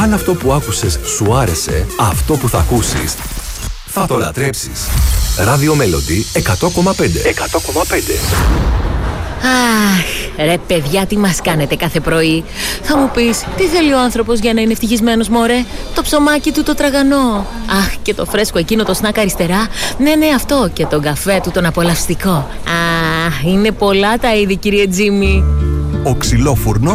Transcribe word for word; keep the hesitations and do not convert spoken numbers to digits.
Αν αυτό που άκουσες σου άρεσε, αυτό που θα ακούσεις θα το λατρέψεις. Radio Melody εκατό κόμμα πέντε. εκατό κόμμα πέντε. Αχ, ρε παιδιά, τι μας κάνετε κάθε πρωί. Θα μου πεις, τι θέλει ο άνθρωπος για να είναι ευτυχισμένος, μωρέ? Το ψωμάκι του το τραγανό. Αχ, και το φρέσκο εκείνο το σνακ αριστερά. Ναι, ναι, αυτό. Και τον καφέ του τον απολαυστικό. Αχ, είναι πολλά τα είδη, κύριε Τζίμι. Ο ξυλόφουρνος